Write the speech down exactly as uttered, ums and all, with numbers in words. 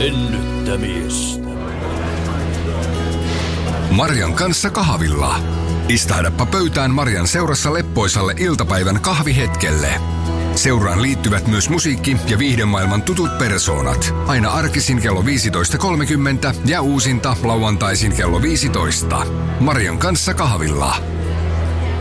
hennyttämistä. Marjan kanssa kahvilla. Istahdappa pöytään Marjan seurassa leppoisalle iltapäivän kahvihetkelle. Seuraan liittyvät myös musiikki- ja viihdemaailman tutut persoonat. Aina arkisin kello viisitoista kolmekymmentä ja uusinta lauantaisin kello viisitoista. Marjan kanssa kahvilla.